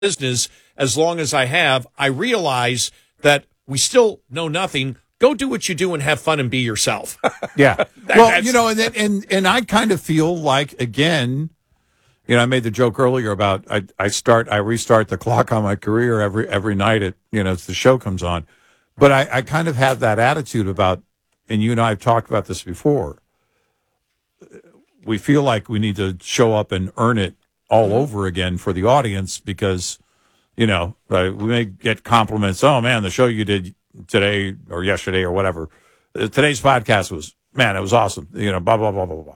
business as long as I have, I realize that we still know nothing. Go do what you do and have fun and be yourself. Yeah. Well, you know, and I kind of feel like, again, you know, I made the joke earlier about I restart the clock on my career every night as the show comes on. But I kind of have that attitude about, and you and I have talked about this before, we feel like we need to show up and earn it all over again for the audience because, we may get compliments. Oh, man, the show you did today or yesterday or whatever, today's podcast was, man, it was awesome. Blah, blah, blah, blah, blah.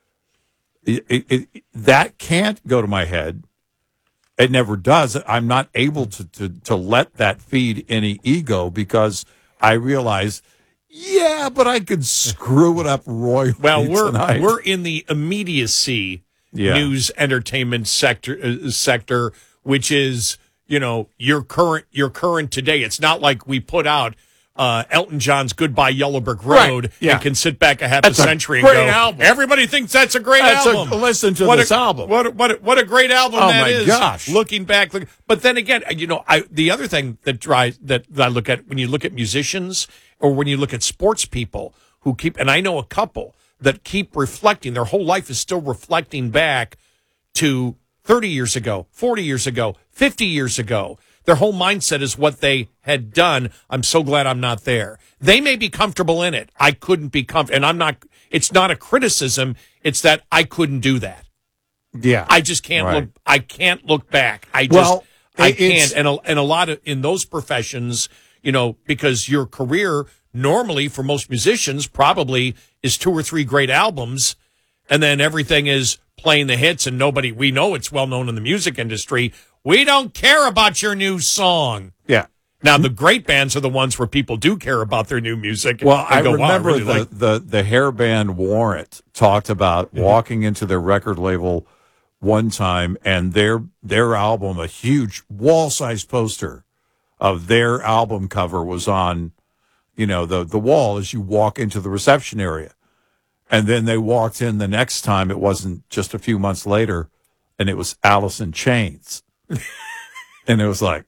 That can't go to my head. It never does. I'm not able to let that feed any ego because I realize, yeah, but I could screw it up royally. Well, tonight. We're in the immediacy news entertainment sector, which is your current today. It's not like we put out Elton John's Goodbye Yellow Brick Road and can sit back a half a century and go, album. Everybody thinks that's a great album. Listen to this album. What a great album that is. Oh, my gosh. Looking back. But then again, the other thing that I look at when you look at musicians or when you look at sports people who keep, and I know a couple that keep reflecting, their whole life is still reflecting back to 30 years ago, 40 years ago, 50 years ago. Their whole mindset is what they had done. I'm so glad I'm not there. They may be comfortable in it. I couldn't be comfortable. And I'm not, it's not a criticism. It's that I couldn't do that. Yeah. I just can't look, I can't look back. I can't. And a lot of, in those professions, because your career normally for most musicians probably is 2 or 3 great albums. And then everything is playing the hits and we know it's well known in the music industry. We don't care about your new song. Yeah. Now, the great bands are the ones where people do care about their new music. Well, I remember the hair band Warrant talked about walking into their record label one time and their album, a huge wall-sized poster of their album cover was on, the wall as you walk into the reception area. And then they walked in the next time. It wasn't just a few months later, and it was Alice in Chains. And it was like,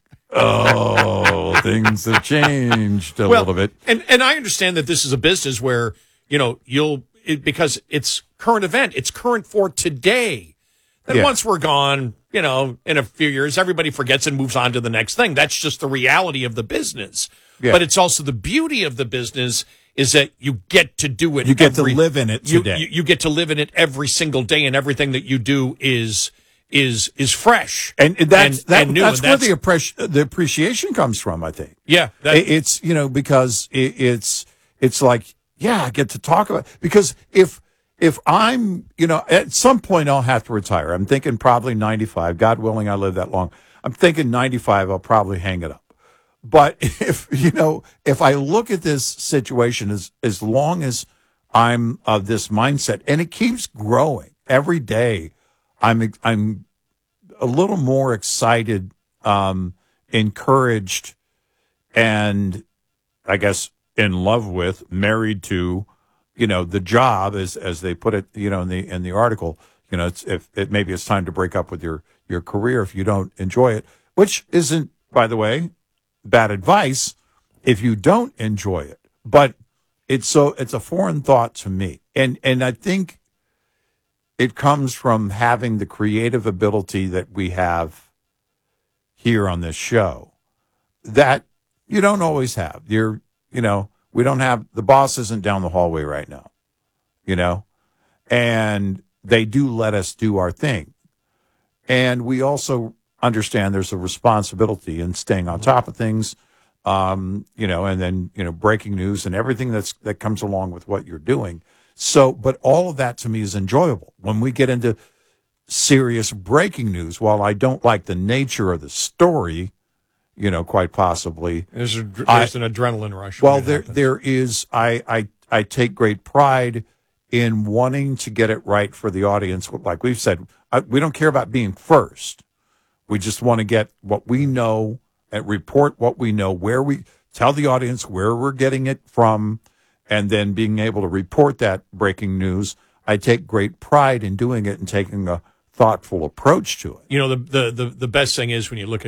oh, things have changed a little bit. And I understand that this is a business where, because it's current event, it's current for today. And once we're gone, in a few years, everybody forgets and moves on to the next thing. That's just the reality of the business. Yeah. But it's also the beauty of the business is that you get to do it. You get to live in it today. You get to live in it every single day, and everything that you do is fresh and that's new. That's where the appreciation comes from, I think. Yeah, it's because it's like, yeah, I get to talk about, because if I'm at some point I'll have to retire. I'm thinking probably 95. God willing, I live that long. I'm thinking 95. I'll probably hang it up. But if I look at this situation as long as I'm of this mindset, and it keeps growing every day, I'm a little more excited, encouraged, and I guess in love with, married to, the job as they put it, in the article. Maybe it's time to break up with your career if you don't enjoy it, which isn't, by the way, bad advice if you don't enjoy it. But it's a foreign thought to me, and I think it comes from having the creative ability that we have here on this show that you don't always have. We don't have, the boss isn't down the hallway right now, and they do let us do our thing. And we also understand there's a responsibility in staying on top of things, and then, breaking news and everything that comes along with what you're doing. So, but all of that to me is enjoyable. When we get into serious breaking news, while I don't like the nature of the story, quite possibly. There's an adrenaline rush. Well, there is, I take great pride in wanting to get it right for the audience. Like we've said, we don't care about being first. We just want to get what we know and report what we know, where we tell the audience where we're getting it from, and then being able to report that breaking news. I take great pride in doing it and taking a thoughtful approach to it. You know, the best thing is when you look at